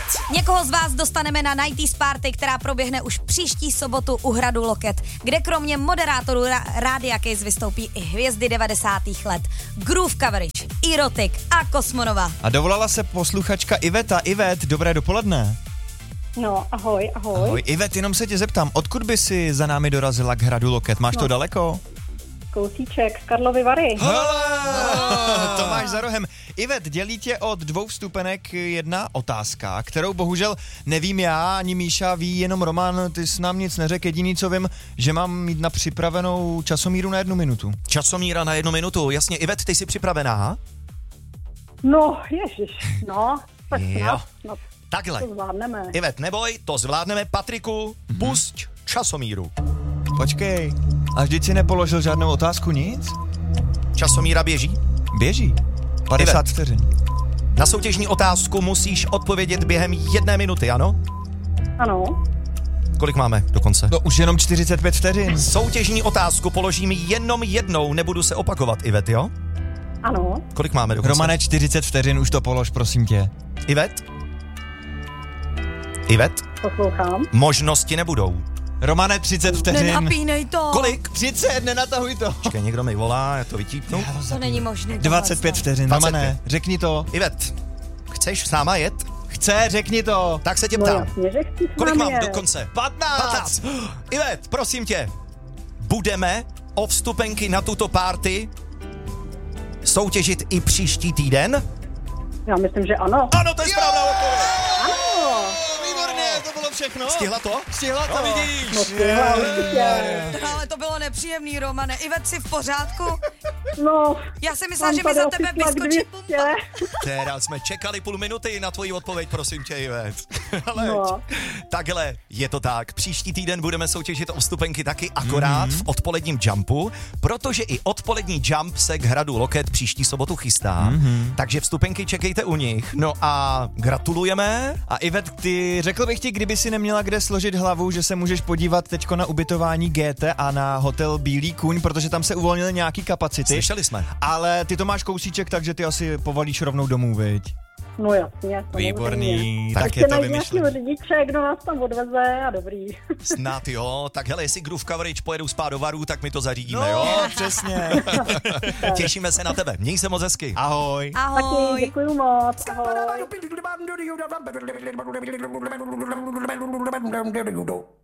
Někoho z vás dostaneme na 90s Party, která proběhne už příští sobotu u Hradu Loket, kde kromě moderátorů Rádia Case vystoupí i hvězdy 90. let. Groove Coverage, Erotic a Kosmonova. A dovolala se posluchačka Iveta. Ivet, dobré dopoledne. No, ahoj. Ahoj, Ivet, jenom se tě zeptám, odkud by si za námi dorazila k Hradu Loket? Máš to daleko? Kousíček z Karlovy Vary. To máš za rohem. Ivet, dělí tě od 2 vstupenek jedna otázka, kterou bohužel nevím já, ani Míša, ví jenom Roman, ty jsi nám nic neřekl, jediný co vím, že mám mít na připravenou časomíru na 1 minutu. Časomíra na 1 minutu, jasně. Ivet, ty jsi připravená? No, ježiš, no. Tak Jo. no, Takhle. to zvládneme. Ivet, neboj, to zvládneme. Patriku, pusť časomíru. Počkej, a vždyť si nepoložil žádnou otázku, nic? Časomíra běží. Běží. 50 Ivet. vteřin. Na soutěžní otázku musíš odpovědět během 1 minuty, ano? Ano. Kolik máme dokonce? No už jenom 45 vteřin. Soutěžní otázku položím jenom jednou, nebudu se opakovat, Ivet, jo? Ano. Kolik máme dokonce? Romane, 40 vteřin, už to polož, prosím tě. Ivet? Ivet? Poslouchám. Možnosti nebudou. Romane, 30 vteřin. Nenapínej to. Kolik? 30, nenatahuj to. Počkej, někdo mi volá, já to vytípnu. To není možný. 25 vteřin, 25. Romane, řekni to. Ivet, chceš s náma jet? Chce, řekni to. Tak se tě No ptám. jasně, že chci s Kolik vámi mám jet. dokonce? 15. 15. Ivet, prosím tě, budeme o vstupenky na tuto party soutěžit i příští týden? Já myslím, že ano. Ano, to je správná odpověď. Ano. Výborně, to bylo všechno. Stihla to? Stihla to. No vidíš. No, stihla, určitě. Ale to bylo nepříjemný, Romane. Ivet, si v pořádku? No. Já jsem myslela, mám že mi tady za o tebe pitlak vyskočí 200. pumpa. Teda jsme čekali půl minuty na tvoji odpověď, prosím tě, Ivet. Ale No. takhle, je to tak. Příští týden budeme soutěžit o vstupenky taky akorát v odpoledním jumpu, protože i odpolední jump se k Hradu Loket příští sobotu chystá. Takže vstupenky čekejte u nich. No a gratulujeme. A Ivet, ty řekl bych ti, kdyby si neměla kde složit hlavu, že se můžeš podívat teďko na ubytování GT a na hotel Bílý kůň, protože tam se uvolnily nějaký kapacity. Slyšeli jsme. Ale ty to máš kousíček, takže ty asi povolíš rovnou domů, viď? No jasně. Výborný, Tak tak Ještě je to najít nějakýho vymyšlené. řidiče, kdo nás tam odveze a dobrý. Snad jo. Tak hele, jestli Groove Coverage pojedou spát do Varu, tak my to zařídíme, No, jo? přesně. Těšíme se na tebe. Měj se moc hezky. Ahoj. Taky Ahoj. děkuju moc. Ahoj. Ahoj.